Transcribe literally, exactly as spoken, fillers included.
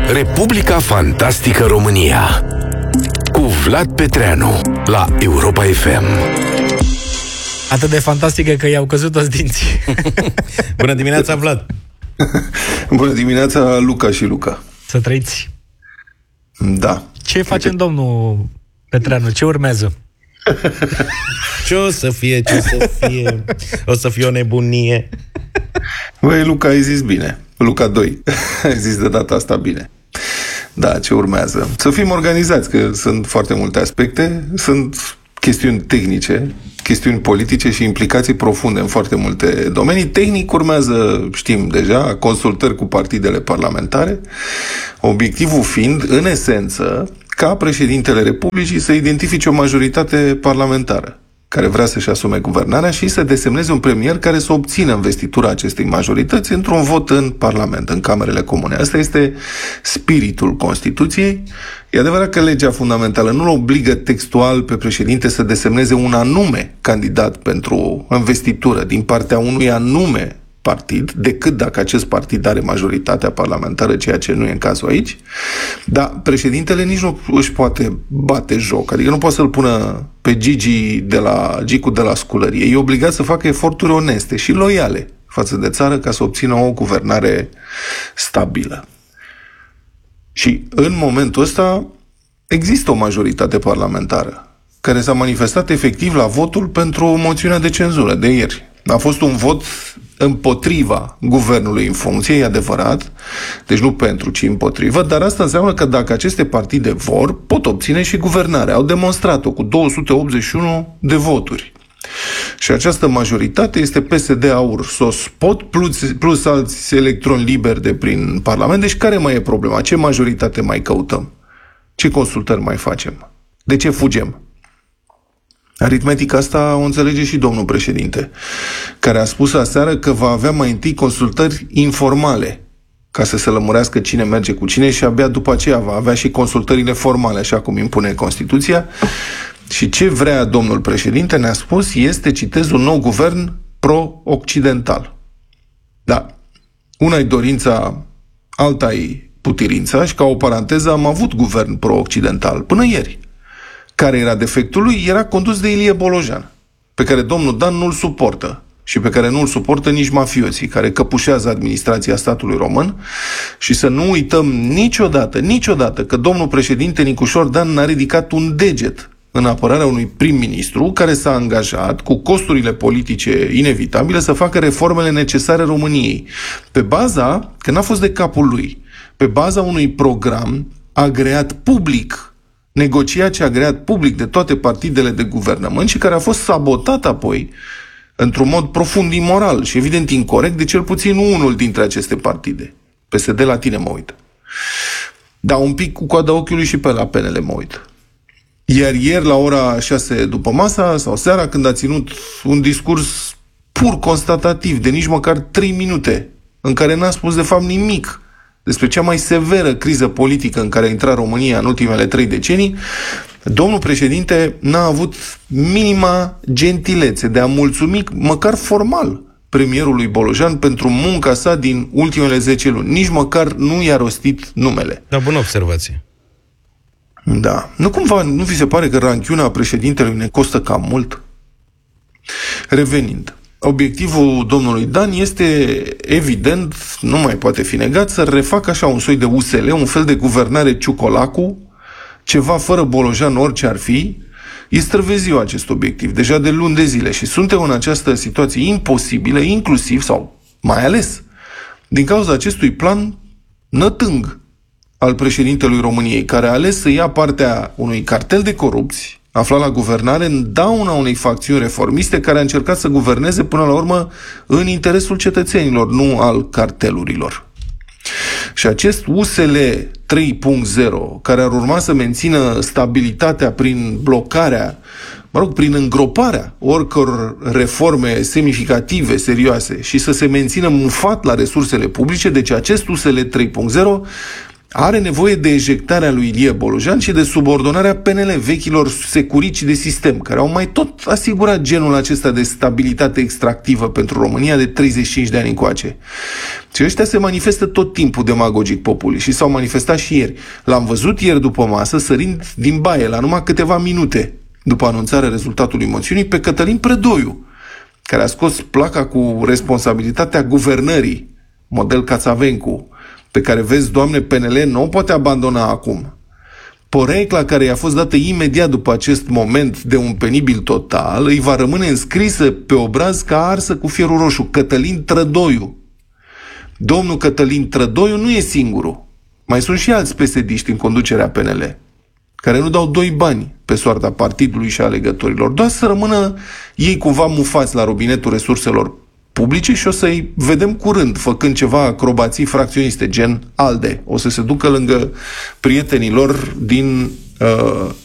Republica Fantastică România cu Vlad Petreanu la Europa F M. Atât de fantastică că i-au căzut toți dinții. Bună dimineața, Vlad! Bună dimineața, Luca și Luca. Să trăiți. Da. Ce facem, domnul Petreanu? Ce urmează? Ce o să fie, ce o să fie? O să fie o nebunie. Băi, Luca, ai zis bine. Luca doi. Ai zis de data asta bine. Da, ce urmează? Să fim organizați, că sunt foarte multe aspecte. Sunt chestiuni tehnice, chestiuni politice și implicații profunde în foarte multe domenii. Tehnic urmează, știm deja, consultări cu partidele parlamentare, obiectivul fiind, în esență, ca președintele Republicii să identifice o majoritate parlamentară care vrea să-și asume guvernarea și să desemneze un premier care să obțină investitura acestei majorități într-un vot în Parlament, în Camerele Comune. Asta este spiritul Constituției. E adevărat că legea fundamentală nu-l obligă textual pe președinte să desemneze un anume candidat pentru investitură din partea unui anume partid, decât dacă acest partid are majoritatea parlamentară, ceea ce nu e în cazul aici. Dar președintele nici nu își poate bate joc, adică nu poate să-l pună pe Gigi de la, Gicu de la sculărie. E obligat să facă eforturi oneste și loiale față de țară ca să obțină o guvernare stabilă. Și în momentul ăsta există o majoritate parlamentară care s-a manifestat efectiv la votul pentru moțiunea de cenzură de ieri. A fost un vot împotriva guvernului în funcție, e adevărat, deci nu pentru, ci împotrivă, dar asta înseamnă că dacă aceste partide vor, pot obține și guvernarea. Au demonstrat-o cu două sute optzeci și unu de voturi. Și această majoritate este P S D, AUR, SOS-POT, plus, plus alți electroni liberi de prin Parlament. Deci care mai e problema? Ce majoritate mai căutăm? Ce consultări mai facem? De ce fugem? Aritmetica asta o înțelege și domnul președinte, care a spus aseară că va avea mai întâi consultări informale ca să se lămurească cine merge cu cine și abia după aceea va avea și consultările formale, așa cum impune Constituția. Și ce vrea domnul președinte, ne-a spus, este, citez, un nou guvern pro-occidental. Da, una-i dorința, alta-i putirința și ca o paranteză am avut guvern pro-occidental până ieri. Care era defectul lui? Era condus de Ilie Bolojan, pe care domnul Dan nu-l suportă și pe care nu-l suportă nici mafioții care căpușează administrația statului român. Și să nu uităm niciodată, niciodată că domnul președinte Nicușor Dan n-a ridicat un deget în apărarea unui prim-ministru care s-a angajat, cu costurile politice inevitabile, să facă reformele necesare României, pe baza, că n-a fost de capul lui, pe baza unui program agreat public, negociat și agreat public de toate partidele de guvernământ și care a fost sabotat apoi într-un mod profund imoral și evident incorect de cel puțin unul dintre aceste partide. P S D la tine mă uit. Dar un pic cu coada ochiului și pe la P N L mă uit. Iar ieri la ora șase după masa sau seara, când a ținut un discurs pur constatativ de nici măcar trei minute, în care n-a spus de fapt nimic despre cea mai severă criză politică în care a intrat România în ultimele trei decenii, domnul președinte n-a avut minima gentilețe de a mulțumi, măcar formal, premierului Bolojan pentru munca sa din ultimele zece luni. Nici măcar nu i-a rostit numele. Da, bună observație. Da. Nu cumva, nu vi se pare că ranchiuna președintelui ne costă cam mult? Revenind. Obiectivul domnului Dan este, evident, nu mai poate fi negat, să refacă așa un soi de U S L, un fel de guvernare ciucolacu, ceva fără Bolojan, orice ar fi. E străveziu acest obiectiv, deja de luni de zile, și suntem în această situație imposibilă, inclusiv, sau mai ales, din cauza acestui plan nătâng al președintelui României, care a ales să ia partea unui cartel de corupți aflat la guvernare în dauna unei facțiuni reformiste care a încercat să guverneze până la urmă în interesul cetățenilor, nu al cartelurilor. Și acest U S L trei punct zero, care ar urma să mențină stabilitatea prin blocarea, mă rog, prin îngroparea oricor reforme semnificative, serioase, și să se mențină mufat la resursele publice, deci acest U S L trei punct zero are nevoie de ejectarea lui Ilie Bolojan și de subordonarea P N L, vechilor securici de sistem, care au mai tot asigurat genul acesta de stabilitate extractivă pentru România de treizeci și cinci de ani încoace. Și ăștia se manifestă tot timpul demagogic populist și s-au manifestat și ieri. L-am văzut ieri după masă sărind din baie la numai câteva minute după anunțarea rezultatului moțiunii pe Cătălin Predoiu, care a scos placa cu responsabilitatea guvernării, model Cațavencu, pe care, vezi, Doamne, P N L nu o poate abandona acum. Porecla care i-a fost dată imediat după acest moment de un penibil total îi va rămâne înscrisă pe obraz ca arsă cu fierul roșu: Cătălin Trădoiu. Domnul Cătălin Trădoiu nu e singurul. Mai sunt și alți P S D-ști în conducerea P N L, care nu dau doi bani pe soarta partidului și a alegătorilor, doar să rămână ei cumva mufați la robinetul resurselor publice și o să-i vedem curând făcând ceva acrobații fracționiste, gen ALDE. O să se ducă lângă prietenii lor din uh,